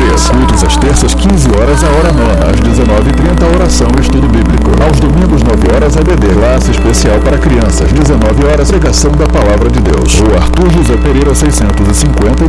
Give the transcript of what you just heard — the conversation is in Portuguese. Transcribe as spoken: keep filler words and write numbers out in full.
dias. Cultos às terças, quinze horas, a hora nona. Às dezenove e trinta, oração e estudo bíblico. Aos domingos, nove horas, A B D. Classe especial para crianças. dezenove horas, pregação da Palavra de Deus. Rua Arthur José Pereira, seiscentos e cinquenta,